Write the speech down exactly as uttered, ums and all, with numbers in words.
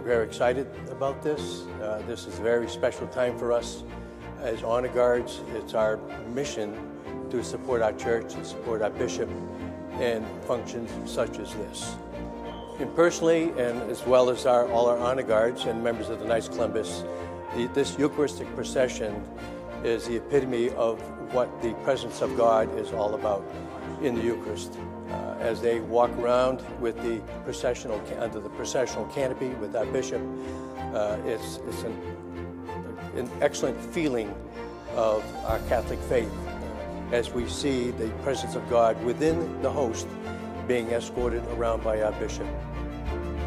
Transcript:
very excited about this. Uh, this is a very special time for us as honor guards. It's our mission to support our church and support our bishop in functions such as this. And personally, and as well as our, all our honor guards and members of the Knights Columbus, the, this Eucharistic procession is the epitome of what the presence of God is all about in the Eucharist. Uh, as they walk around with the processional, under the processional canopy with our bishop, uh, it's, it's an, an excellent feeling of our Catholic faith as we see the presence of God within the host being escorted around by our bishop.